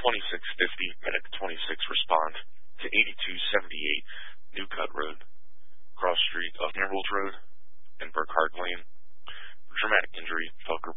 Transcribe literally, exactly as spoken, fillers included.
twenty-six fifty, Medic twenty-six respond to eighty-two seventy-eight New Cut Road, cross street of Emerald Road and Burkhart Lane. Dramatic injury, Felker